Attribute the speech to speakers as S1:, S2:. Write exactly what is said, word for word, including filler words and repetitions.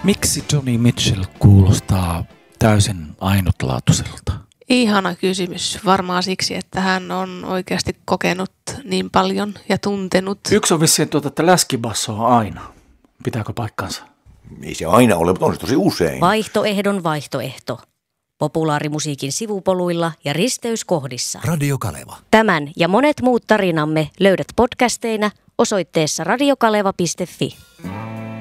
S1: Miksi Joni Mitchell kuulostaa täysin ainutlaatuiselta?
S2: Ihana kysymys. Varmaan siksi, että hän on oikeasti kokenut niin paljon ja tuntenut.
S1: Yksi on vissiin tuota, että läskibasso on aina. Pitääkö paikkansa?
S3: Ei se aina ole, mutta on se tosi usein.
S4: Vaihtoehdon vaihtoehto. Populaarimusiikin sivupoluilla ja risteyskohdissa.
S5: Radio Kaleva.
S4: Tämän ja monet muut tarinamme löydät podcasteina osoitteessa radiokaleva piste fi.